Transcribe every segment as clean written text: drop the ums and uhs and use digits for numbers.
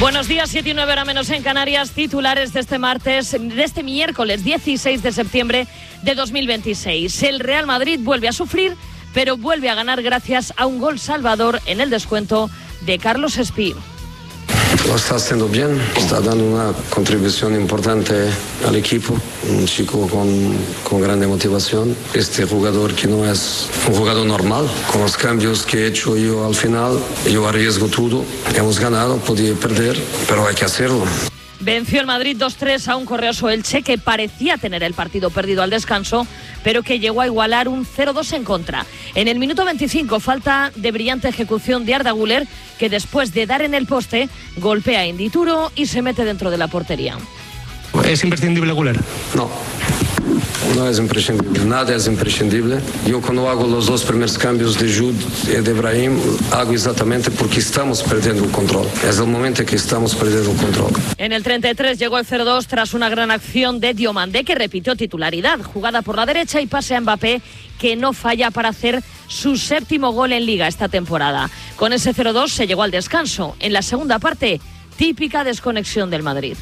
Buenos días, 7 y 9 horas menos en Canarias. Titulares de este miércoles 16 de septiembre de 2026. El Real Madrid vuelve a sufrir, pero vuelve a ganar gracias a un gol salvador en el descuento de Carlos Espí. Lo está haciendo bien, está dando una contribución importante al equipo, un chico con grande motivación. Este jugador que no es un jugador normal, con los cambios que he hecho yo al final, yo arriesgo todo, hemos ganado, podía perder, pero hay que hacerlo. Venció el Madrid 2-3 a un Correoso Elche que parecía tener el partido perdido al descanso, pero que llegó a igualar un 0-2 en contra. En el minuto 25, falta de brillante ejecución de Arda Güler, que después de dar en el poste, golpea a Indituro y se mete dentro de la portería. ¿Es imprescindible Güler? No es imprescindible, nada es imprescindible. Yo cuando hago los dos primeros cambios de Jude y de Brahim, hago exactamente porque estamos perdiendo el control. Es el momento que estamos perdiendo el control. En el 33 llegó el 0-2 tras una gran acción de Diomandé, que repitió titularidad, jugada por la derecha y pase a Mbappé, que no falla para hacer su séptimo gol en Liga esta temporada. Con ese 0-2 se llegó al descanso. En la segunda parte, típica desconexión del Madrid.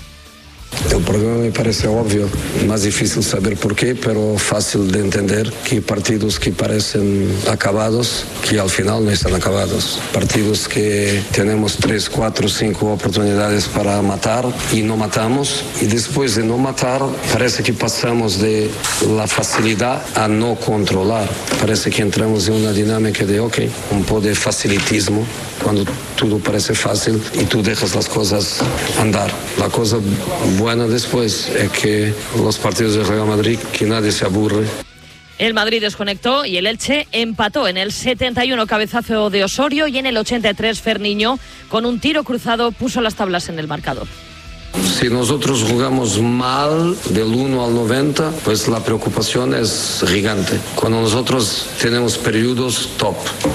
El problema me parece obvio, más difícil saber por qué, pero fácil de entender que partidos que parecen acabados, que al final no están acabados. Partidos que tenemos 3, 4, 5 oportunidades para matar y no matamos. Y después de no matar, parece que pasamos de la facilidad a no controlar. Parece que entramos en una dinámica de, un poco de facilitismo, cuando todo parece fácil y tú dejas las cosas andar. La cosa buena después es que los partidos del Real Madrid, que nadie se aburre. El Madrid desconectó y el Elche empató en el 71, cabezazo de Osorio, y en el 83 Ferniño, con un tiro cruzado, puso las tablas en el marcador. Si nosotros jugamos mal del 1 al 90, pues la preocupación es gigante. Cuando nosotros tenemos periodos top,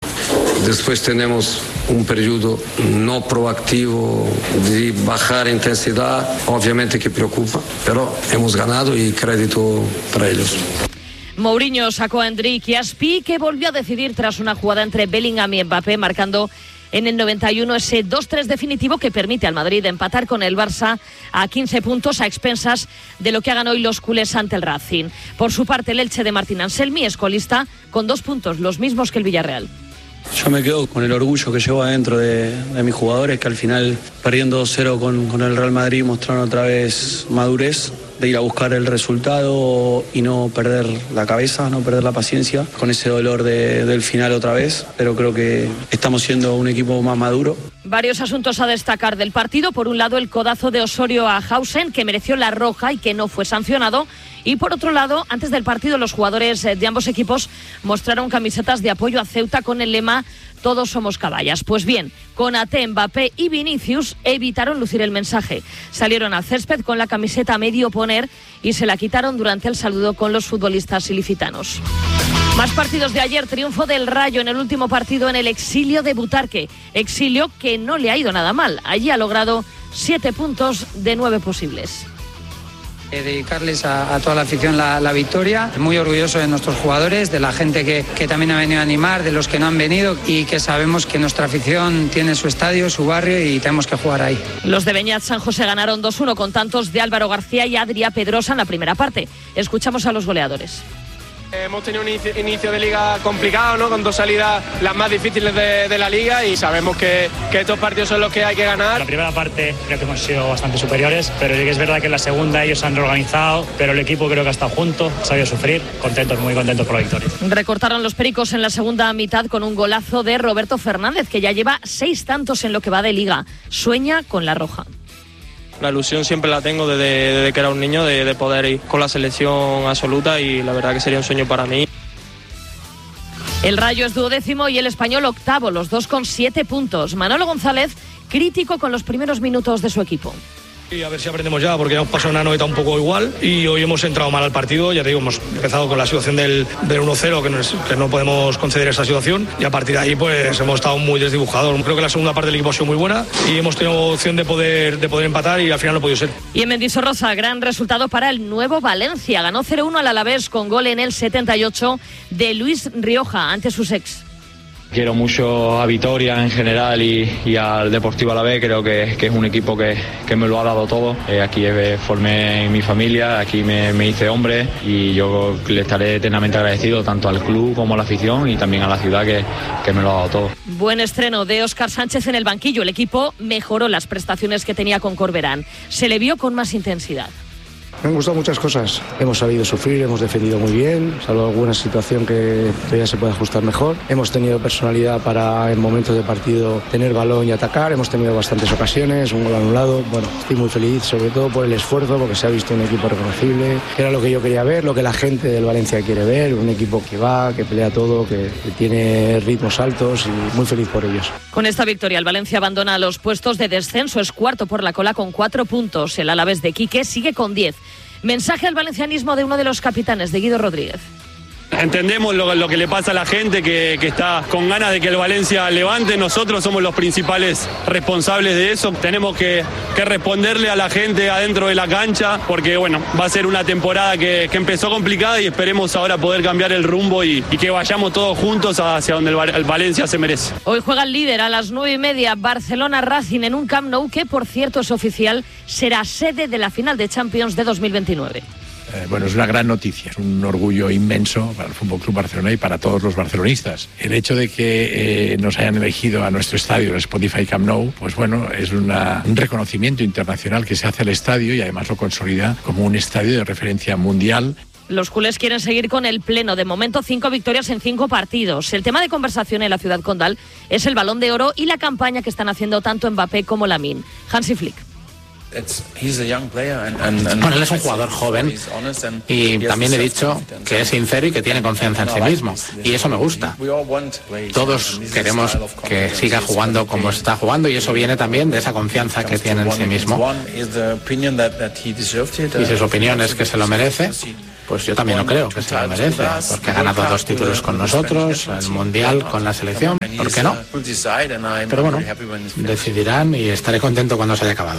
después tenemos un periodo no proactivo de bajar intensidad, obviamente que preocupa, pero hemos ganado y crédito para ellos. Mourinho sacó a Endrick y Aspi, que volvió a decidir tras una jugada entre Bellingham y Mbappé, marcando en el 91 ese 2-3 definitivo que permite al Madrid empatar con el Barça a 15 puntos a expensas de lo que hagan hoy los culés ante el Racing. Por su parte, el Elche de Martín Anselmi es colista con 2 puntos, los mismos que el Villarreal. Yo me quedo con el orgullo que llevo adentro de mis jugadores, que al final, perdiendo 2-0 con el Real Madrid, mostraron otra vez madurez de ir a buscar el resultado y no perder la cabeza, no perder la paciencia, con ese dolor del final otra vez, pero creo que estamos siendo un equipo más maduro. Varios asuntos a destacar del partido. Por un lado, el codazo de Osorio a Hausen, que mereció la roja y que no fue sancionado. Y por otro lado, antes del partido, los jugadores de ambos equipos mostraron camisetas de apoyo a Ceuta con el lema "Todos somos caballas". Pues bien, Konaté, Mbappé y Vinicius evitaron lucir el mensaje. Salieron al césped con la camiseta a medio poner y se la quitaron durante el saludo con los futbolistas ilicitanos. Más partidos de ayer. Triunfo del Rayo en el último partido en el exilio de Butarque. Exilio que no le ha ido nada mal. Allí ha logrado 7 puntos de 9 posibles. Dedicarles a toda la afición la victoria. Muy orgulloso de nuestros jugadores, de la gente que también ha venido a animar, de los que no han venido, y que sabemos que nuestra afición tiene su estadio, su barrio, y tenemos que jugar ahí. Los de Beñat San José ganaron 2-1 con tantos de Álvaro García y Adrià Pedrosa en la primera parte. Escuchamos a los goleadores. Hemos tenido un inicio de liga complicado, ¿no? Con 2 salidas las más difíciles de la liga, y sabemos que estos partidos son los que hay que ganar. La primera parte creo que hemos sido bastante superiores, pero sí que es verdad que en la segunda ellos se han reorganizado, pero el equipo creo que ha estado junto, ha sabido sufrir, muy contentos por la victoria. Recortaron los pericos en la segunda mitad con un golazo de Roberto Fernández, que ya lleva 6 tantos en lo que va de liga. Sueña con la roja. La ilusión siempre la tengo desde que era un niño, de poder ir con la selección absoluta, y la verdad que sería un sueño para mí. El Rayo es 12º y el Español 8º, los dos con 7 puntos. Manolo González, crítico con los primeros minutos de su equipo. Y a ver si aprendemos ya, porque hemos pasado una noveta un poco igual y hoy hemos entrado mal al partido. Ya te digo, hemos empezado con la situación del 1-0, que no podemos conceder esa situación, y a partir de ahí pues hemos estado muy desdibujados. Creo que la segunda parte del equipo ha sido muy buena y hemos tenido opción de poder empatar, y al final no ha podido ser. Y en Mendizorroza, gran resultado para el nuevo Valencia. Ganó 0-1 al Alavés con gol en el 78 de Luis Rioja ante sus ex. Quiero mucho a Vitoria en general y al Deportivo Alavés. Creo que es un equipo que me lo ha dado todo. Aquí formé mi familia, aquí me hice hombre y yo le estaré eternamente agradecido tanto al club como a la afición y también a la ciudad que me lo ha dado todo. Buen estreno de Óscar Sánchez en el banquillo. El equipo mejoró las prestaciones que tenía con Corberán. Se le vio con más intensidad. Me han gustado muchas cosas. Hemos sabido sufrir, hemos defendido muy bien, salvo alguna situación que todavía se puede ajustar mejor. Hemos tenido personalidad para en momentos de partido tener balón y atacar. Hemos tenido bastantes ocasiones, un gol anulado. Bueno, estoy muy feliz, sobre todo por el esfuerzo, porque se ha visto un equipo reconocible. Era lo que yo quería ver, lo que la gente del Valencia quiere ver. Un equipo que va, que pelea todo, que tiene ritmos altos y muy feliz por ellos. Con esta victoria, el Valencia abandona los puestos de descenso. Es cuarto por la cola con 4 puntos. El Alavés de Quique sigue con 10. Mensaje al valencianismo de uno de los capitanes, de Guido Rodríguez. Entendemos lo que le pasa a la gente que está con ganas de que el Valencia levante. Nosotros somos los principales responsables de eso. Tenemos que responderle a la gente adentro de la cancha porque bueno, va a ser una temporada que empezó complicada y esperemos ahora poder cambiar el rumbo y que vayamos todos juntos hacia donde el Valencia se merece. Hoy juega el líder a las 9:30, Barcelona-Racing en un Camp Nou que, por cierto, es oficial, será sede de la final de Champions de 2029. Bueno, es una gran noticia, es un orgullo inmenso para el Fútbol Club Barcelona y para todos los barcelonistas. El hecho de que nos hayan elegido a nuestro estadio, el Spotify Camp Nou, pues bueno, es un reconocimiento internacional que se hace al estadio y además lo consolida como un estadio de referencia mundial. Los culés quieren seguir con el pleno. De momento, 5 victorias en 5 partidos. El tema de conversación en la ciudad condal es el Balón de Oro y la campaña que están haciendo tanto Mbappé como Lamine. Hansi Flick. Bueno, él es un jugador joven y también he dicho que es sincero y que tiene confianza en sí mismo y eso me gusta. Todos queremos que siga jugando como está jugando y eso viene también de esa confianza que tiene en sí mismo. Y si su opinión es que se lo merece, pues yo también lo creo que se lo merece, porque ha ganado 2 títulos con nosotros, el Mundial con la selección, ¿por qué no? Pero bueno, decidirán y estaré contento cuando se haya acabado.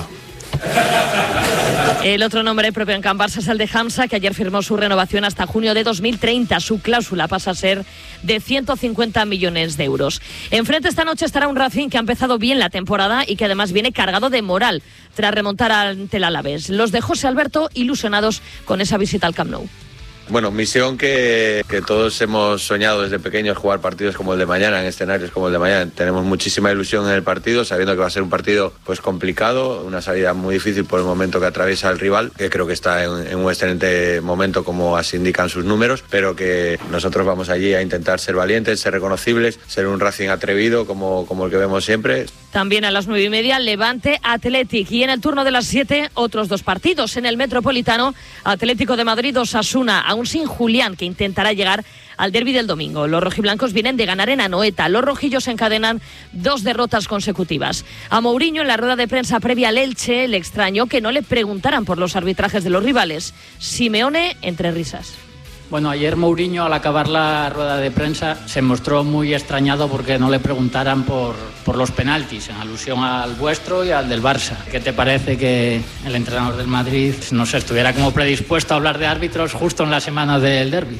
El otro nombre propio en Can Barça es el de Hamza, que ayer firmó su renovación hasta junio de 2030. Su cláusula pasa a ser de 150 millones de euros. Enfrente esta noche estará un Racing que ha empezado bien la temporada y que además viene cargado de moral tras remontar ante el Alavés. Los de José Alberto ilusionados con esa visita al Camp Nou. Bueno, misión que todos hemos soñado desde pequeños, jugar partidos como el de mañana, en escenarios como el de mañana. Tenemos muchísima ilusión en el partido, sabiendo que va a ser un partido pues complicado, una salida muy difícil por el momento que atraviesa el rival, que creo que está en un excelente momento como así indican sus números, pero que nosotros vamos allí a intentar ser valientes, ser reconocibles, ser un Racing atrevido como el que vemos siempre. También a las 9:30, Levante Athletic, y en el turno de las 7 otros 2 partidos. En el Metropolitano, Atlético de Madrid Osasuna, aún sin Julián, que intentará llegar al derbi del domingo. Los rojiblancos vienen de ganar en Anoeta. Los rojillos encadenan 2 derrotas consecutivas. A Mourinho, en la rueda de prensa previa al Elche, le extrañó que no le preguntaran por los arbitrajes de los rivales. Simeone, entre risas. Bueno, ayer Mourinho, al acabar la rueda de prensa, se mostró muy extrañado porque no le preguntaran por los penaltis, en alusión al vuestro y al del Barça. ¿Qué te parece que el entrenador del Madrid, no sé, estuviera como predispuesto a hablar de árbitros justo en la semana del derbi?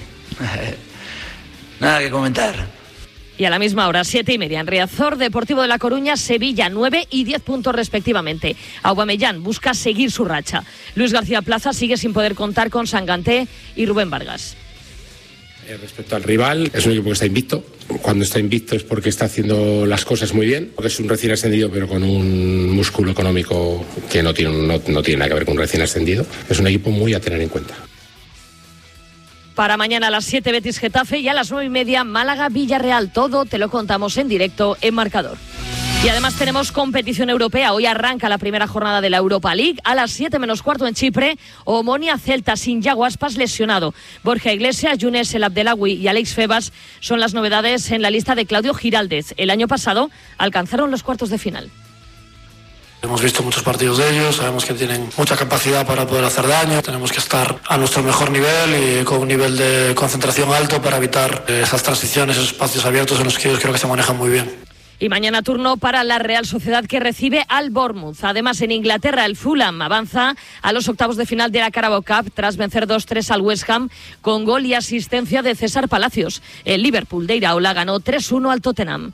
Nada que comentar. Y a la misma hora, 7:30, en Riazor, Deportivo de La Coruña, Sevilla, 9 y 10 puntos respectivamente. Aubameyang busca seguir su racha. Luis García Plaza sigue sin poder contar con Sanganté y Rubén Vargas. Respecto al rival, es un equipo que está invicto. Cuando está invicto es porque está haciendo las cosas muy bien, porque es un recién ascendido pero con un músculo económico que no tiene nada que ver con un recién ascendido. Es un equipo muy a tener en cuenta. Para mañana a las 7, Betis Getafe, y a las 9:30, Málaga Villarreal. Todo te lo contamos en directo en Marcador. Y además tenemos competición europea. Hoy arranca la primera jornada de la Europa League. A las 7:15 en Chipre, Omonia Celta sin Yago Aspas lesionado. Borja Iglesias, Younes El Abdelawi y Alex Febas son las novedades en la lista de Claudio Giraldez. El año pasado alcanzaron los cuartos de final. Hemos visto muchos partidos de ellos, sabemos que tienen mucha capacidad para poder hacer daño. Tenemos que estar a nuestro mejor nivel y con un nivel de concentración alto para evitar esas transiciones, esos espacios abiertos en los que ellos creo que se manejan muy bien. Y mañana turno para la Real Sociedad, que recibe al Bournemouth. Además, en Inglaterra, el Fulham avanza a los octavos de final de la Carabao Cup tras vencer 2-3 al West Ham con gol y asistencia de César Palacios. El Liverpool de Iraola ganó 3-1 al Tottenham.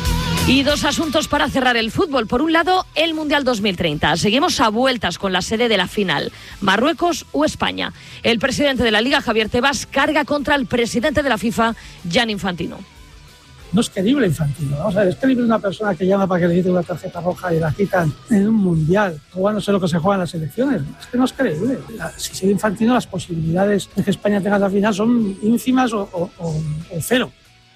Y dos asuntos para cerrar el fútbol. Por un lado, el Mundial 2030. Seguimos a vueltas con la sede de la final, Marruecos o España. El presidente de la Liga, Javier Tebas, carga contra el presidente de la FIFA, Gianni Infantino. No es creíble Infantino, ¿no? O sea, es creíble una persona que llama para que le quite una tarjeta roja y la quitan en un mundial, jugándose lo que se juega en las elecciones. Es que no es creíble. Si sigue Infantino, las posibilidades de que España tenga la final son ínfimas o cero.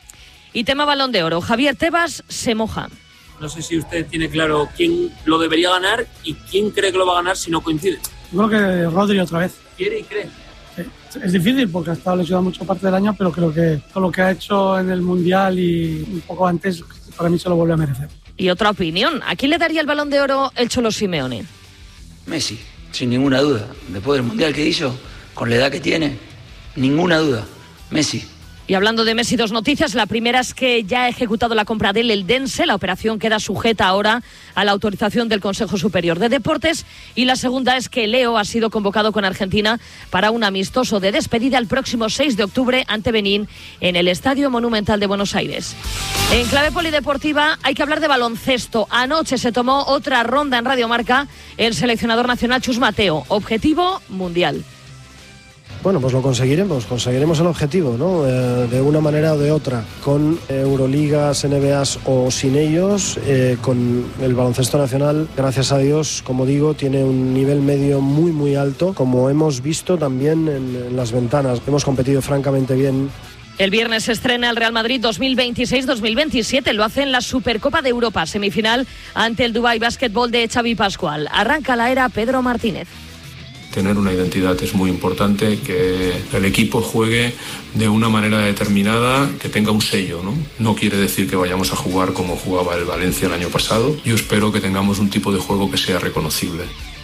Y tema Balón de Oro. Javier Tebas se moja. No sé si usted tiene claro quién lo debería ganar y quién cree que lo va a ganar si no coincide. Yo creo que Rodri otra vez. ¿Quiere y cree? Es difícil porque ha estado lesionado mucho parte del año, pero creo que con lo que ha hecho en el Mundial y un poco antes, para mí se lo vuelve a merecer. Y otra opinión, ¿a quién le daría el Balón de Oro el Cholo Simeone? Messi, sin ninguna duda. Después del Mundial que hizo, con la edad que tiene, ninguna duda, Messi. Y hablando de Messi, dos noticias. La primera es que ya ha ejecutado la compra del Eldense. La operación queda sujeta ahora a la autorización del Consejo Superior de Deportes. Y la segunda es que Leo ha sido convocado con Argentina para un amistoso de despedida el próximo 6 de octubre ante Benín en el Estadio Monumental de Buenos Aires. En clave polideportiva hay que hablar de baloncesto. Anoche se tomó otra ronda en Radio Marca el seleccionador nacional Chus Mateo. Objetivo mundial. Bueno, pues lo conseguiremos el objetivo, ¿no? De una manera o de otra, con Euroligas, NBAs o sin ellos, con el baloncesto nacional, gracias a Dios, como digo, tiene un nivel medio muy muy alto, como hemos visto también en las ventanas. Hemos competido francamente bien. El viernes se estrena el Real Madrid 2026-2027. Lo hace en la Supercopa de Europa, semifinal ante el Dubai Basketball de Xavi Pascual. Arranca la era Pedro Martínez. Tener una identidad es muy importante, que el equipo juegue de una manera determinada, que tenga un sello, ¿no? No quiere decir que vayamos a jugar como jugaba el Valencia el año pasado. Yo espero que tengamos un tipo de juego que sea reconocible.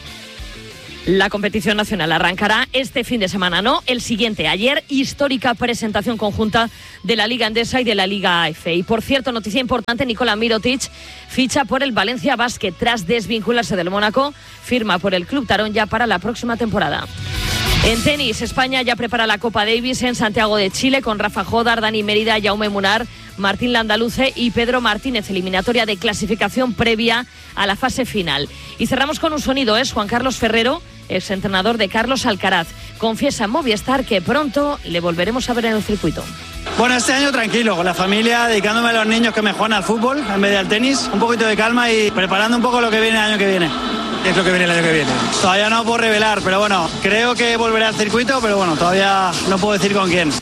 La competición nacional arrancará este fin de semana, ¿no? El siguiente. Ayer, histórica presentación conjunta de la Liga Endesa y de la Liga AF. Y por cierto, noticia importante, Nikola Mirotic ficha por el Valencia Basket tras desvincularse del Mónaco. Firma por el Club Tarón ya para la próxima temporada. En tenis, España ya prepara la Copa Davis en Santiago de Chile con Rafa Jodar, Dani Mérida, Jaume Munar, Martín Landaluce y Pedro Martínez, eliminatoria de clasificación previa a la fase final. Y cerramos con un sonido, es Juan Carlos Ferrero, exentrenador de Carlos Alcaraz. Confiesa en Movistar que pronto le volveremos a ver en el circuito. Bueno, este año tranquilo, con la familia, dedicándome a los niños que me juegan al fútbol en vez de al tenis, un poquito de calma y preparando un poco lo que viene el año que viene. Es lo que viene el año que viene. Todavía no puedo revelar, pero bueno, creo que volveré al circuito, pero bueno, todavía no puedo decir con quién.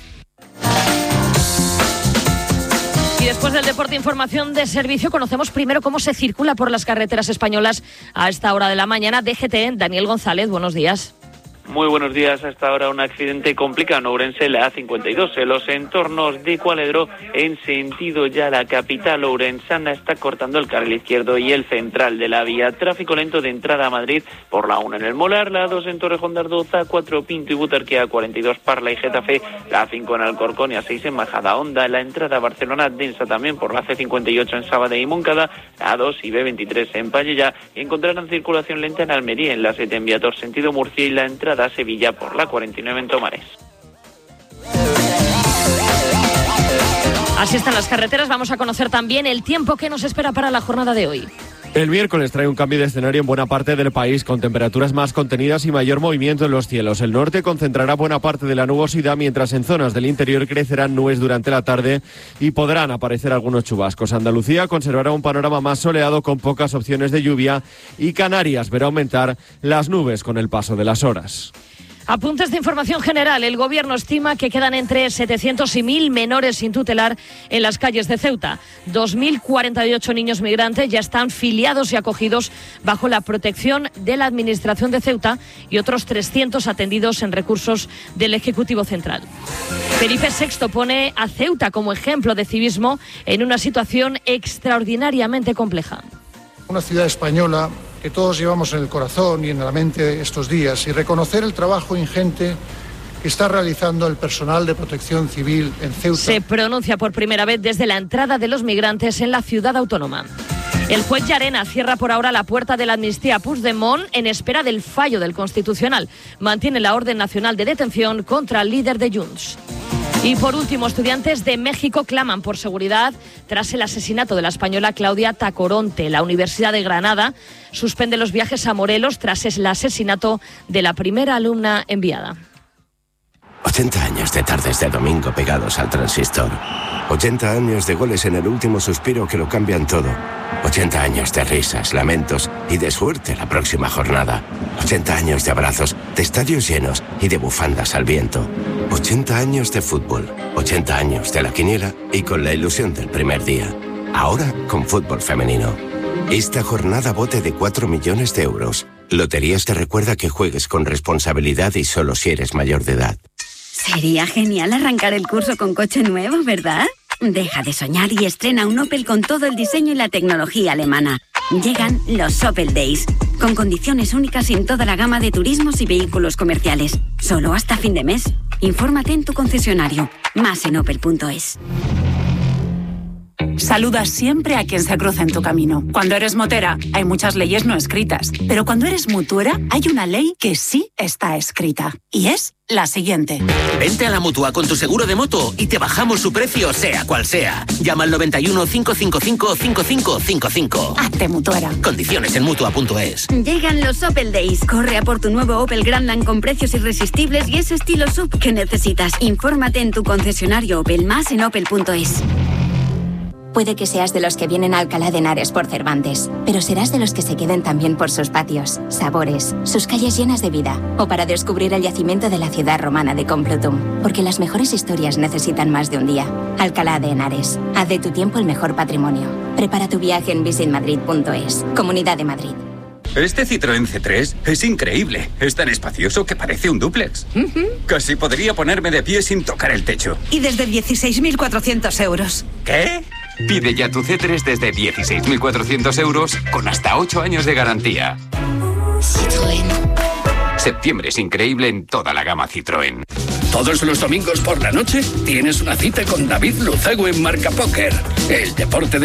Y después del deporte, información de servicio, conocemos primero cómo se circula por las carreteras españolas a esta hora de la mañana. DGT, Daniel González, buenos días. Muy buenos días. Hasta ahora un accidente complicado en Ourense, la A52, en los entornos de Cualedro, en sentido ya la capital ourensana, está cortando el carril izquierdo y el central de la vía. Tráfico lento de entrada a Madrid por la 1 en el Molar, la 2 en Torrejón de Ardoz, A4 Pinto y Butarque, A42 Parla y Getafe, la A5 en Alcorcón y A6 en Majadahonda, la entrada a Barcelona densa también por la C58 en Sabadell y Moncada, la A2 y B23 en Pallella, y encontrarán circulación lenta en Almería, en la 7 en Viator sentido Murcia y la entrada a Sevilla por la 49 en Tomares. Así están las carreteras. Vamos a conocer también el tiempo que nos espera para la jornada de hoy. El miércoles trae un cambio de escenario en buena parte del país, con temperaturas más contenidas y mayor movimiento en los cielos. El norte concentrará buena parte de la nubosidad, mientras en zonas del interior crecerán nubes durante la tarde y podrán aparecer algunos chubascos. Andalucía conservará un panorama más soleado con pocas opciones de lluvia, y Canarias verá aumentar las nubes con el paso de las horas. Apuntes de información general. El Gobierno estima que quedan entre 700 y 1.000 menores sin tutelar en las calles de Ceuta. 2.048 niños migrantes ya están filiados y acogidos bajo la protección de la Administración de Ceuta y otros 300 atendidos en recursos del Ejecutivo Central. Felipe VI pone a Ceuta como ejemplo de civismo en una situación extraordinariamente compleja. Una ciudad española que todos llevamos en el corazón y en la mente estos días, y reconocer el trabajo ingente que está realizando el personal de Protección Civil en Ceuta. Se pronuncia por primera vez desde la entrada de los migrantes en la ciudad autónoma. El juez Llarena cierra por ahora la puerta de la amnistía a Puigdemont en espera del fallo del Constitucional. Mantiene la orden nacional de detención contra el líder de Junts. Y por último, estudiantes de México claman por seguridad tras el asesinato de la española Claudia Tacoronte. La Universidad de Granada suspende los viajes a Morelos tras el asesinato de la primera alumna enviada. 80 años de tardes de domingo pegados al transistor. 80 años de goles en el último suspiro que lo cambian todo. 80 años de risas, lamentos y de suerte la próxima jornada. 80 años de abrazos, de estadios llenos y de bufandas al viento. 80 años de fútbol, 80 años de la quiniela y con la ilusión del primer día. Ahora con fútbol femenino. Esta jornada bote de 4 millones de euros. Loterías te recuerda que juegues con responsabilidad y solo si eres mayor de edad. Sería genial arrancar el curso con coche nuevo, ¿verdad? Deja de soñar y estrena un Opel con todo el diseño y la tecnología alemana. Llegan los Opel Days, con condiciones únicas en toda la gama de turismos y vehículos comerciales. Solo hasta fin de mes. Infórmate en tu concesionario. Más en opel.es. Saluda siempre a quien se cruza en tu camino. Cuando eres motera, hay muchas leyes no escritas. Pero cuando eres mutuera, hay una ley que sí está escrita. Y es la siguiente. Vente a la Mutua con tu seguro de moto y te bajamos su precio, sea cual sea. Llama al 91 555 5555. Hazte mutuera. Condiciones en Mutua.es. Llegan los Opel Days. Corre a por tu nuevo Opel Grandland con precios irresistibles y ese estilo SUV que necesitas. Infórmate en tu concesionario Opel, más en opel.es. Puede que seas de los que vienen a Alcalá de Henares por Cervantes, pero serás de los que se queden también por sus patios, sabores, sus calles llenas de vida, o para descubrir el yacimiento de la ciudad romana de Complutum, porque las mejores historias necesitan más de un día. Alcalá de Henares, haz de tu tiempo el mejor patrimonio. Prepara tu viaje en visitmadrid.es, Comunidad de Madrid. Este Citroën C3 es increíble. Es tan espacioso que parece un dúplex. Casi podría ponerme de pie sin tocar el techo. Y desde 16.400 euros. ¿Qué? Pide ya tu C3 desde 16.400 euros con hasta 8 años de garantía. Citroën. Septiembre es increíble en toda la gama Citroën. Todos los domingos por la noche tienes una cita con David Luzago en Marca Póker. El deporte de